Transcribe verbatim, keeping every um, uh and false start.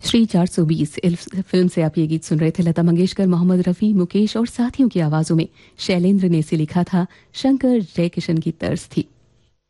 श्री चार सौ बीस फिल्म से आप ये गीत सुन रहे थे। लता मंगेशकर, मोहम्मद रफ़ी, मुकेश और साथियों की आवाजों में शैलेंद्र ने इसे लिखा था। शंकर जयकिशन की तर्ज थी।